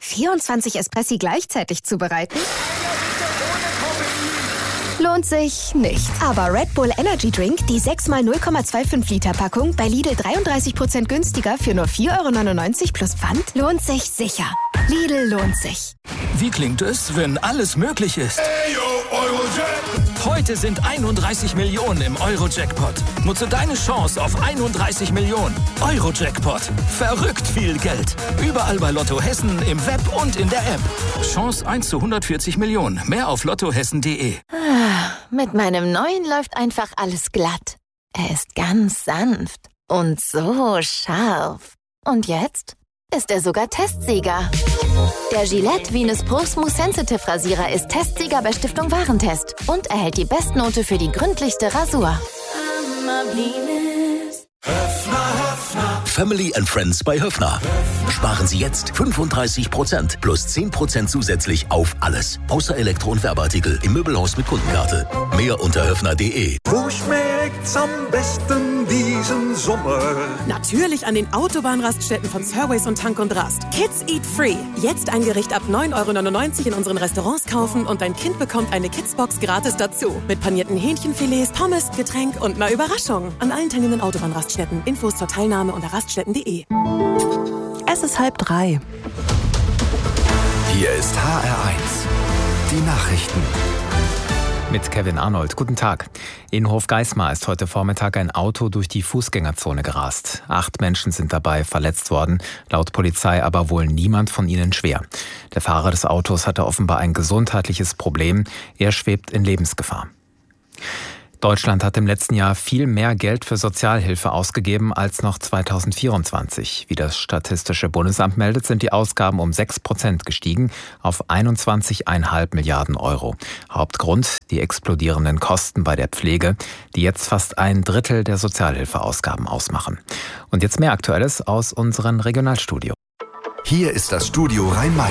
24 Espressi gleichzeitig zubereiten? Lohnt sich nicht. Aber Red Bull Energy Drink, die 6x 0,25 Liter Packung, bei Lidl 33% günstiger für nur 4,99 € plus Pfand, lohnt sich sicher. Lidl lohnt sich. Wie klingt es, wenn alles möglich ist? Heute sind 31 Millionen im Euro-Jackpot. Nutze deine Chance auf 31 Millionen. Euro-Jackpot. Verrückt viel Geld. Überall bei Lotto Hessen, im Web und in der App. Chance 1 zu 140 Millionen. Mehr auf lottohessen.de. Mit meinem neuen läuft einfach alles glatt. Er ist ganz sanft und so scharf. Und jetzt ist er sogar Testsieger. Der Gillette Venus Pro Smooth Sensitive Rasierer ist Testsieger bei Stiftung Warentest und erhält die Bestnote für die gründlichste Rasur. Family and Friends bei Höffner. Sparen Sie jetzt 35% plus 10% zusätzlich auf alles. Außer Elektro- und Werbeartikel im Möbelhaus mit Kundenkarte. Mehr unter höffner.de. Wo schmeckt's am besten diesen Sommer? Natürlich an den Autobahnraststätten von Surways und Tank und Rast. Kids Eat Free. Jetzt ein Gericht ab 9,99 € in unseren Restaurants kaufen und dein Kind bekommt eine Kidsbox gratis dazu. Mit panierten Hähnchenfilets, Pommes, Getränk und einer Überraschung. An allen teilnehmenden Autobahnraststätten. Infos zur Teilnahme unter raststätten.de. Es ist 2:30. Hier ist HR1. Die Nachrichten. Mit Kevin Arnold. Guten Tag. In Hofgeismar ist heute Vormittag ein Auto durch die Fußgängerzone gerast. 8 Menschen sind dabei verletzt worden, laut Polizei aber wohl niemand von ihnen schwer. Der Fahrer des Autos hatte offenbar ein gesundheitliches Problem. Er schwebt in Lebensgefahr. Deutschland hat im letzten Jahr viel mehr Geld für Sozialhilfe ausgegeben als noch 2024. Wie das Statistische Bundesamt meldet, sind die Ausgaben um 6% gestiegen auf 21,5 Milliarden €. Hauptgrund die explodierenden Kosten bei der Pflege, die jetzt fast 1/3 der Sozialhilfeausgaben ausmachen. Und jetzt mehr Aktuelles aus unseren Regionalstudios. Hier ist das Studio Rhein-Main.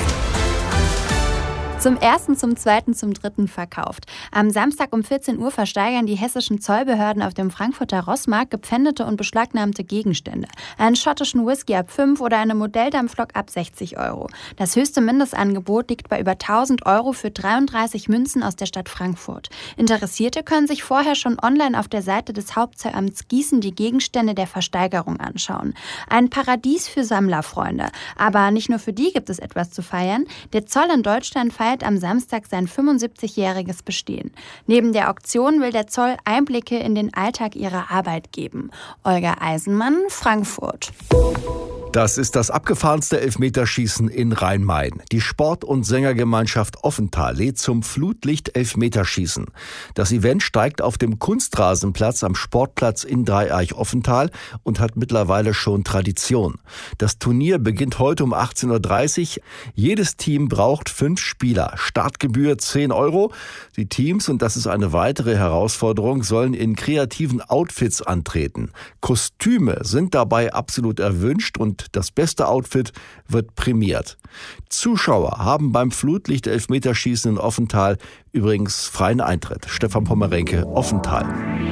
Zum 1., zum 2., zum 3. verkauft. Am Samstag um 14 Uhr versteigern die hessischen Zollbehörden auf dem Frankfurter Rossmarkt gepfändete und beschlagnahmte Gegenstände. Einen schottischen Whisky ab 5 oder eine Modelldampflok ab 60 €. Das höchste Mindestangebot liegt bei über 1.000 € für 33 Münzen aus der Stadt Frankfurt. Interessierte können sich vorher schon online auf der Seite des Hauptzollamts Gießen die Gegenstände der Versteigerung anschauen. Ein Paradies für Sammlerfreunde. Aber nicht nur für die gibt es etwas zu feiern. Der Zoll in Deutschland feiert am Samstag sein 75-jähriges Bestehen. Neben der Auktion will der Zoll Einblicke in den Alltag ihrer Arbeit geben. Olga Eisenmann, Frankfurt. Das ist das abgefahrenste Elfmeterschießen in Rhein-Main. Die Sport- und Sängergemeinschaft Offenthal lädt zum Flutlicht-Elfmeterschießen. Das Event steigt auf dem Kunstrasenplatz am Sportplatz in Dreieich-Offenthal und hat mittlerweile schon Tradition. Das Turnier beginnt heute um 18:30 Uhr. Jedes Team braucht 5 Spieler. Startgebühr 10 €. Die Teams, und das ist eine weitere Herausforderung, sollen in kreativen Outfits antreten. Kostüme sind dabei absolut erwünscht und das beste Outfit wird prämiert. Zuschauer haben beim Flutlicht-Elfmeterschießen in Offenthal übrigens freien Eintritt. Stefan Pommerenke, Offenthal.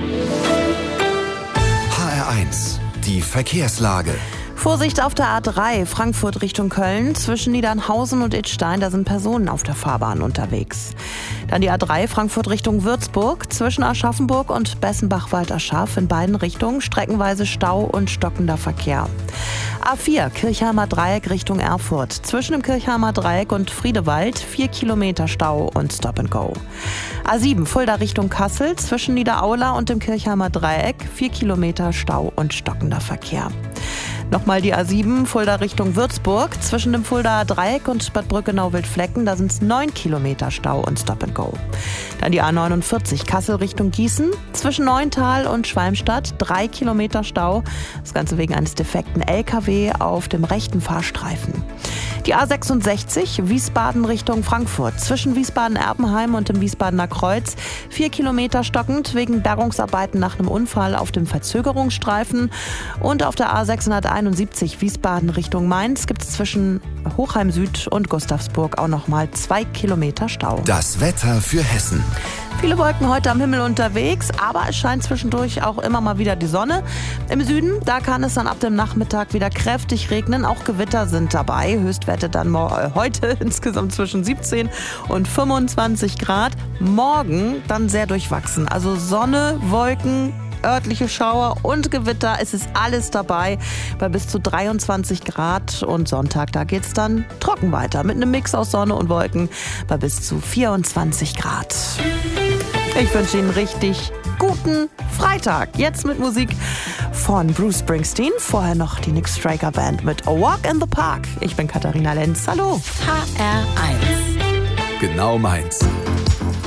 HR1, die Verkehrslage. Vorsicht auf der A3 Frankfurt Richtung Köln. Zwischen Niedernhausen und Idstein, da sind Personen auf der Fahrbahn unterwegs. Dann die A3 Frankfurt Richtung Würzburg. Zwischen Aschaffenburg und Bessenbach-Walderschaff in beiden Richtungen streckenweise Stau und stockender Verkehr. A4 Kirchheimer Dreieck Richtung Erfurt. Zwischen dem Kirchheimer Dreieck und Friedewald 4 Kilometer Stau und Stop and Go. A7 Fulda Richtung Kassel. Zwischen Niederaula und dem Kirchheimer Dreieck 4 Kilometer Stau und stockender Verkehr. Nochmal die A7 Fulda Richtung Würzburg. Zwischen dem Fuldaer Dreieck und Bad Brückenau-Wildflecken, da sind es 9 Kilometer Stau und Stop and Go. Dann die A49 Kassel Richtung Gießen. Zwischen Neuntal und Schwalmstadt 3 Kilometer Stau. Das Ganze wegen eines defekten LKW auf dem rechten Fahrstreifen. Die A66 Wiesbaden Richtung Frankfurt. Zwischen Wiesbaden-Erbenheim und dem Wiesbadener Kreuz 4 Kilometer stockend wegen Bergungsarbeiten nach einem Unfall auf dem Verzögerungsstreifen. Und auf der A671 Wiesbaden Richtung Mainz gibt es zwischen Hochheim Süd und Gustavsburg auch nochmal 2 Kilometer Stau. Das Wetter für Hessen. Viele Wolken heute am Himmel unterwegs, aber es scheint zwischendurch auch immer mal wieder die Sonne. Im Süden, da kann es dann ab dem Nachmittag wieder kräftig regnen. Auch Gewitter sind dabei. Höchstwerte dann heute insgesamt zwischen 17 und 25 Grad. Morgen dann sehr durchwachsen. Also Sonne, Wolken, örtliche Schauer und Gewitter. Es ist alles dabei bei bis zu 23 Grad. Und Sonntag, da geht's dann trocken weiter mit einem Mix aus Sonne und Wolken bei bis zu 24 Grad. Ich wünsche Ihnen richtig guten Freitag. Jetzt mit Musik von Bruce Springsteen. Vorher noch die Nick Striker Band mit A Walk in the Park. Ich bin Katharina Lenz. Hallo. HR1. Genau meins.